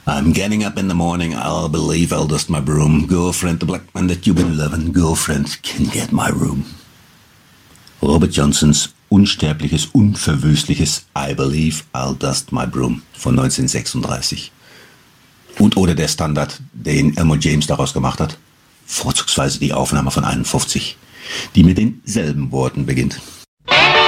I'm getting up in the morning, I'll believe I'll dust my broom. Girlfriend, the black man that you've been loving. Girlfriend, can get my room. Robert Johnsons unsterbliches, unverwüstliches I Believe I'll Dust My Broom von 1936. Und oder der Standard, den Elmore James daraus gemacht hat, vorzugsweise die Aufnahme von 51, die mit denselben Worten beginnt.